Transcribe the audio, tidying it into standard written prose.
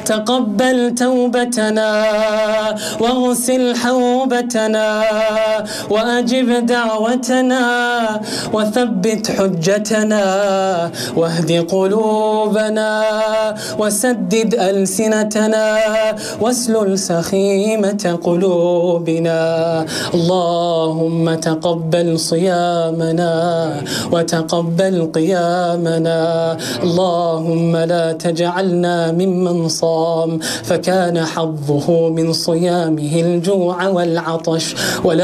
تقبل توبتنا واغسل حوبتنا وأجب دعوتنا وثبت حجتنا واهد قلوبنا وسدد ألسنتنا واسلل سخيمة قلوبنا. اللهم تقبل صيامنا وتقبل قيامنا. اللهم لا تجعلنا ممن صام فكان حظه من صيامه الجوع والعطش، ولا